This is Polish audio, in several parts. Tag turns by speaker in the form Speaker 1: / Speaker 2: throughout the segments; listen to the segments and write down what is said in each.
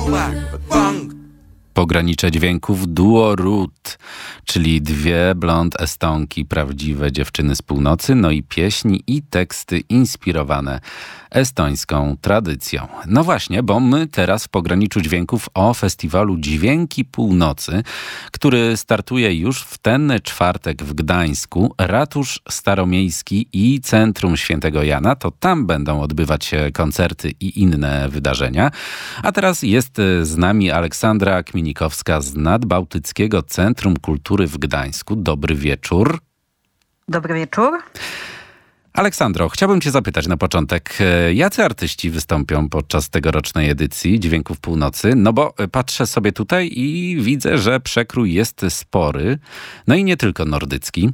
Speaker 1: Pogranicze dźwięków duo Root, czyli dwie blond Estonki, prawdziwe dziewczyny z północy, no i pieśni i teksty inspirowane estońską tradycją. No właśnie, bo my teraz w Pograniczu Dźwięków o festiwalu Dźwięki Północy, który startuje już w ten czwartek w Gdańsku. Ratusz Staromiejski i Centrum Świętego Jana, to tam będą odbywać się koncerty i inne wydarzenia. A teraz jest z nami Aleksandra Kminikowska z Nadbałtyckiego Centrum Kultury w Gdańsku. Dobry wieczór.
Speaker 2: Dobry wieczór.
Speaker 1: Aleksandro, chciałbym cię zapytać na początek, jacy artyści wystąpią podczas tegorocznej edycji Dźwięków Północy? No bo patrzę sobie tutaj i widzę, że przekrój jest spory, no i nie tylko nordycki.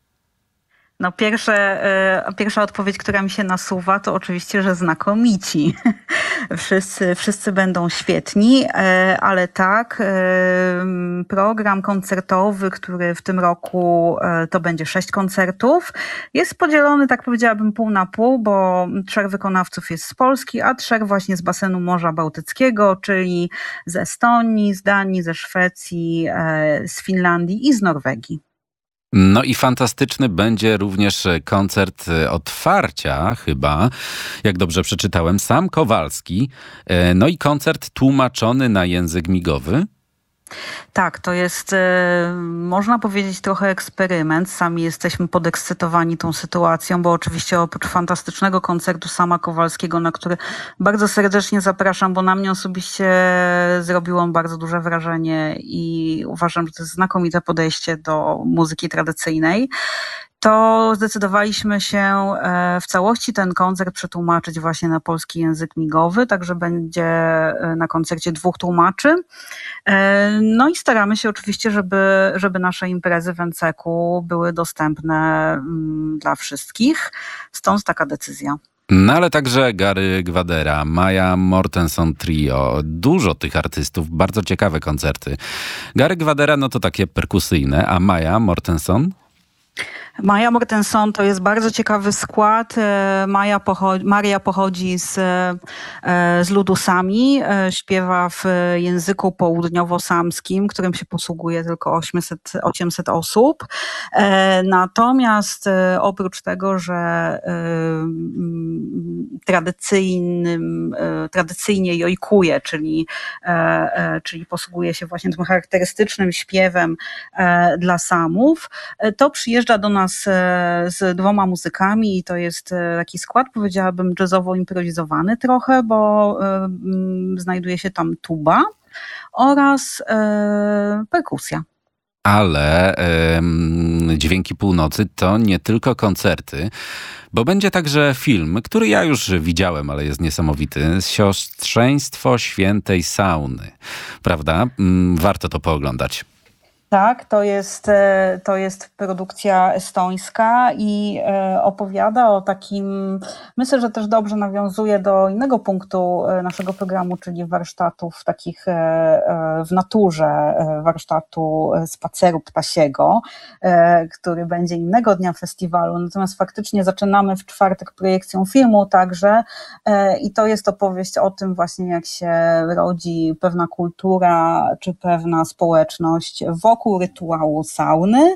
Speaker 2: No pierwsza odpowiedź, która mi się nasuwa, to oczywiście, że znakomici. Wszyscy będą świetni, ale tak, program koncertowy, który w tym roku to będzie 6 koncertów, jest podzielony, tak powiedziałabym, pół na pół, bo 3 wykonawców jest z Polski, a 3 właśnie z basenu Morza Bałtyckiego, czyli z Estonii, z Danii, ze Szwecji, z Finlandii i z Norwegii.
Speaker 1: No i fantastyczny będzie również koncert otwarcia chyba, jak dobrze przeczytałem, Sam Kowalski. No i koncert tłumaczony na język migowy.
Speaker 2: Tak, to jest, można powiedzieć, trochę eksperyment. Sami jesteśmy podekscytowani tą sytuacją, bo oczywiście oprócz fantastycznego koncertu Sama Kowalskiego, na który bardzo serdecznie zapraszam, bo na mnie osobiście zrobił on bardzo duże wrażenie i uważam, że to jest znakomite podejście do muzyki tradycyjnej. To zdecydowaliśmy się w całości ten koncert przetłumaczyć właśnie na polski język migowy, także będzie na koncercie 2 tłumaczy. No i staramy się oczywiście, żeby nasze imprezy w NCK-u były dostępne dla wszystkich. Stąd taka decyzja.
Speaker 1: No ale także Gary Gwadera, Maja Mortenson Trio, dużo tych artystów, bardzo ciekawe koncerty. Gary Gwadera no to takie perkusyjne, a Maja Mortenson?
Speaker 2: Maja Mortenson to jest bardzo ciekawy skład. Maria pochodzi z ludu Sami, śpiewa w języku południowosamskim, którym się posługuje tylko 800 osób. Natomiast oprócz tego, że tradycyjnie jojkuje, czyli posługuje się właśnie tym charakterystycznym śpiewem dla Samów, to przyjeżdża do nas z 2 muzykami i to jest taki skład, powiedziałabym, jazzowo-improwizowany trochę, bo znajduje się tam tuba oraz perkusja.
Speaker 1: Ale Dźwięki Północy to nie tylko koncerty, bo będzie także film, który ja już widziałem, ale jest niesamowity. Siostrzeństwo Świętej Sauny. Prawda? Warto to pooglądać.
Speaker 2: Tak, to jest produkcja estońska i opowiada o takim, myślę, że też dobrze nawiązuje do innego punktu naszego programu, czyli warsztatów takich w naturze, warsztatu spaceru ptasiego, który będzie innego dnia festiwalu. Natomiast faktycznie zaczynamy w czwartek projekcją filmu także i to jest opowieść o tym właśnie, jak się rodzi pewna kultura czy pewna społeczność wokół rytuału sauny,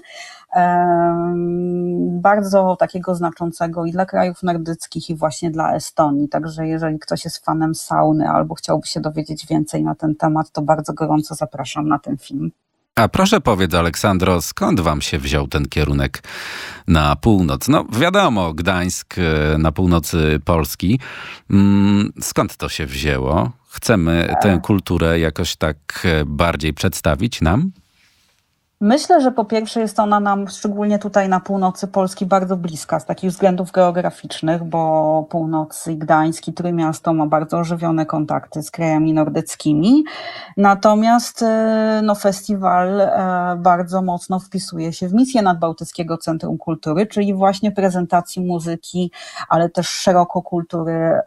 Speaker 2: bardzo takiego znaczącego i dla krajów nordyckich i właśnie dla Estonii. Także jeżeli ktoś jest fanem sauny albo chciałby się dowiedzieć więcej na ten temat, to bardzo gorąco zapraszam na ten film.
Speaker 1: A proszę powiedz, Aleksandro, skąd wam się wziął ten kierunek na północ? No wiadomo, Gdańsk na północy Polski. Skąd to się wzięło? Chcemy tę kulturę jakoś tak bardziej przedstawić nam?
Speaker 2: Myślę, że po pierwsze jest ona nam, szczególnie tutaj na północy Polski, bardzo bliska z takich względów geograficznych, bo północ i Gdańsk i Trójmiasto ma bardzo ożywione kontakty z krajami nordyckimi. Natomiast festiwal bardzo mocno wpisuje się w misję Nadbałtyckiego Centrum Kultury, czyli właśnie prezentacji muzyki, ale też szeroko kultury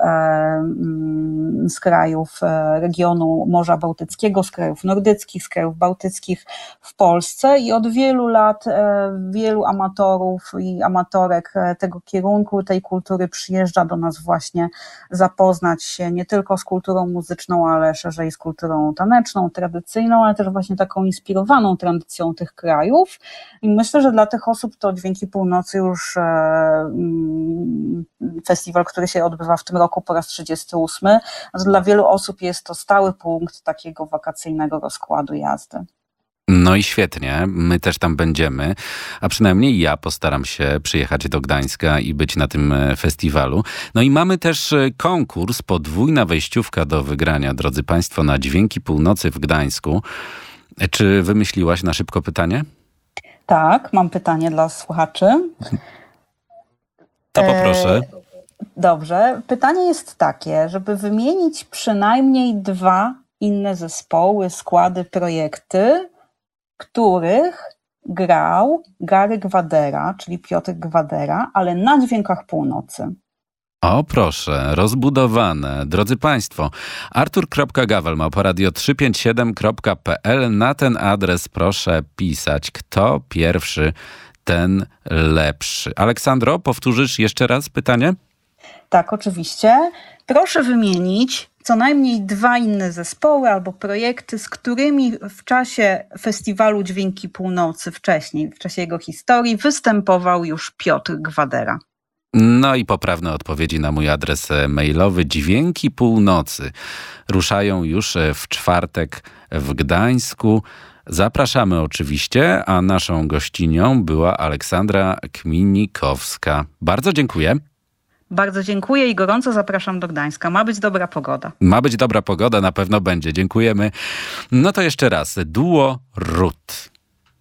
Speaker 2: z krajów regionu Morza Bałtyckiego, z krajów nordyckich, z krajów bałtyckich w Polsce. Polsce i od wielu lat wielu amatorów i amatorek tego kierunku, tej kultury przyjeżdża do nas właśnie zapoznać się nie tylko z kulturą muzyczną, ale szerzej z kulturą taneczną, tradycyjną, ale też właśnie taką inspirowaną tradycją tych krajów. I myślę, że dla tych osób to Dźwięki Północy już festiwal, który się odbywa w tym roku po raz 38. Dla wielu osób jest to stały punkt takiego wakacyjnego rozkładu jazdy.
Speaker 1: No i świetnie, my też tam będziemy, a przynajmniej ja postaram się przyjechać do Gdańska i być na tym festiwalu. No i mamy też konkurs, podwójna wejściówka do wygrania, drodzy Państwo, na Dźwięki Północy w Gdańsku. Czy wymyśliłaś na szybko pytanie?
Speaker 2: Tak, mam pytanie dla słuchaczy.
Speaker 1: To poproszę.
Speaker 2: Dobrze, pytanie jest takie, żeby wymienić przynajmniej 2 inne zespoły, składy, projekty, których grał Gary Gwadera, czyli Piotr Gwadera, ale na Dźwiękach Północy.
Speaker 1: O proszę, rozbudowane. Drodzy Państwo, artur.gawel@radio357.pl. Na ten adres proszę pisać, kto pierwszy, ten lepszy. Aleksandro, powtórzysz jeszcze raz pytanie?
Speaker 2: Tak, oczywiście. Proszę wymienić co najmniej 2 inne zespoły albo projekty, z którymi w czasie festiwalu Dźwięki Północy wcześniej, w czasie jego historii, występował już Piotr Gwadera.
Speaker 1: No i poprawne odpowiedzi na mój adres mailowy. Dźwięki Północy ruszają już w czwartek w Gdańsku. Zapraszamy oczywiście, a naszą gościnią była Aleksandra Kminikowska. Bardzo dziękuję.
Speaker 2: Bardzo dziękuję i gorąco zapraszam do Gdańska. Ma być dobra pogoda.
Speaker 1: Ma być dobra pogoda, na pewno będzie. Dziękujemy. No to jeszcze raz. Duo Ród.